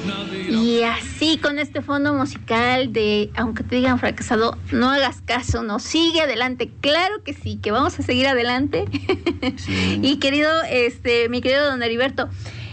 Y así con este fondo musical de aunque te digan fracasado, no hagas caso, no, sigue adelante, claro que sí, que vamos a seguir adelante. Sí. Y mi querido don Heriberto,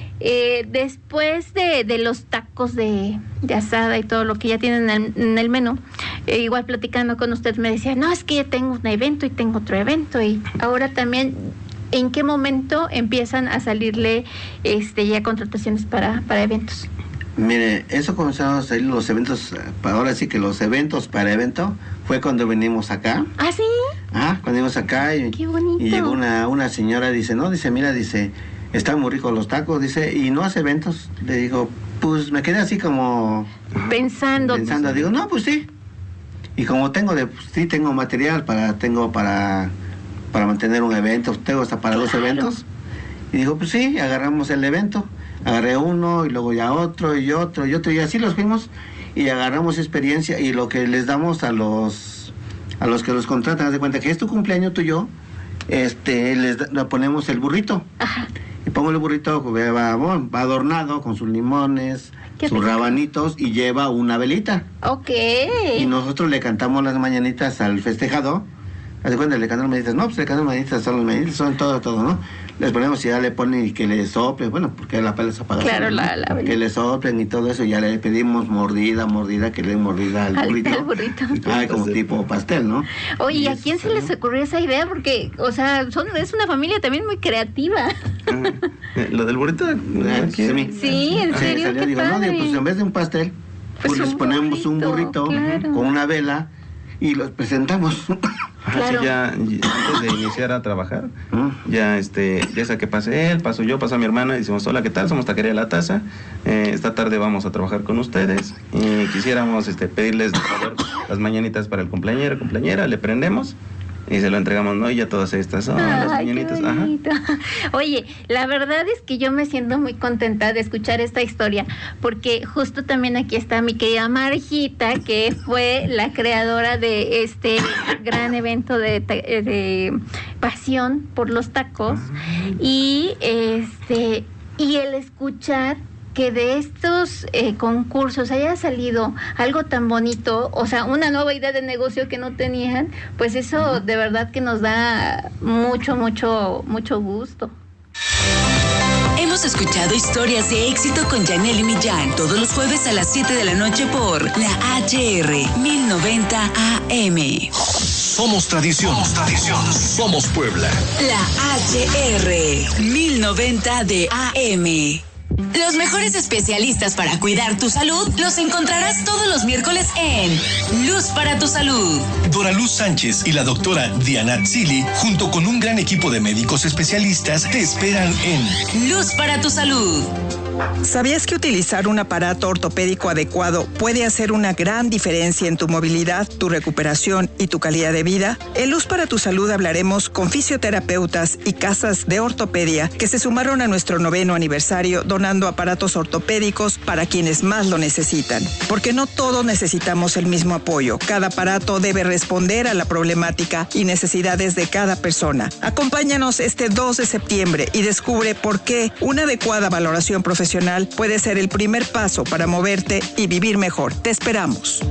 después de los tacos de asada y todo lo que ya tienen en el menú, igual platicando con usted me decía, no, es que ya tengo un evento y tengo otro evento, y ahora también, ¿en qué momento empiezan a salirle ya contrataciones para eventos? Mire, eso comenzaron a salir los eventos, ahora sí que los eventos para evento, fue cuando venimos acá. ¿Ah, sí? Cuando venimos acá Qué bonito. Y llegó una señora, dice, mira, están muy ricos los tacos, dice, y no hace eventos. Le digo, pues me quedé así como... Pensando, digo, no, pues sí. Y como tengo material para mantener un evento, tengo hasta para 2 eventos. Y digo, pues sí, agarramos el evento. Agarré uno y luego ya otro y otro y otro, y así los fuimos y agarramos experiencia, y lo que les damos a los que los contratan, haz de cuenta que es tu cumpleaños tuyo, le ponemos el burrito. Ajá. Y pongo el burrito, va adornado con sus limones, sus rabanitos, y lleva una velita. Ok. Y nosotros le cantamos las mañanitas al festejado. Haz de cuenta, le cantamos mañanitas, no, pues le cantamos mañanitas, son las mañanitas, son todo, ¿no? Les ponemos y ya le ponen y que le soplen, bueno, porque la pala se apaga. Claro, ¿no? Que le soplen y todo eso, y ya le pedimos mordida, que le den mordida al burrito. Al burrito. Como tipo pastel, ¿no? Oye, ¿y a quién se les ocurrió esa idea? Porque, o sea, es una familia también muy creativa. Lo del burrito. Sí, en serio, qué digo, padre. Pues en vez de un pastel, pues les ponemos un burrito, claro, con una vela, y los presentamos. Claro. Sí, ya antes de iniciar a trabajar, ya sea que pase él, paso yo, pasa mi hermana, y decimos, hola, ¿qué tal? Somos Taquería La Taza, esta tarde vamos a trabajar con ustedes, y quisiéramos pedirles de favor las mañanitas para el cumpleañero, cumpleañera, le prendemos y se lo entregamos, ¿no? Y ya todas estas son las mañanitas. Ajá. Oye, la verdad es que yo me siento muy contenta de escuchar esta historia, porque justo también aquí está mi querida Marjita, que fue la creadora de este gran evento de pasión por los tacos, y el escuchar que de estos concursos haya salido algo tan bonito, o sea, una nueva idea de negocio que no tenían, pues eso de verdad que nos da mucho gusto. Hemos escuchado historias de éxito con Yanely Millán todos los jueves a las 7 de la noche por la HR 1090 AM. Somos tradición. Somos Puebla. La HR 1090 de AM. Los mejores especialistas para cuidar tu salud los encontrarás todos los miércoles en Luz para tu Salud. Dora Luz Sánchez y la doctora Diana Tzili, junto con un gran equipo de médicos especialistas, te esperan en Luz para tu Salud. ¿Sabías que utilizar un aparato ortopédico adecuado puede hacer una gran diferencia en tu movilidad, tu recuperación y tu calidad de vida? En Luz para tu Salud hablaremos con fisioterapeutas y casas de ortopedia que se sumaron a nuestro 9º aniversario donando aparatos ortopédicos para quienes más lo necesitan. Porque no todos necesitamos el mismo apoyo. Cada aparato debe responder a la problemática y necesidades de cada persona. Acompáñanos este 2 de septiembre y descubre por qué una adecuada valoración profesional puede ser el primer paso para moverte y vivir mejor. Te esperamos.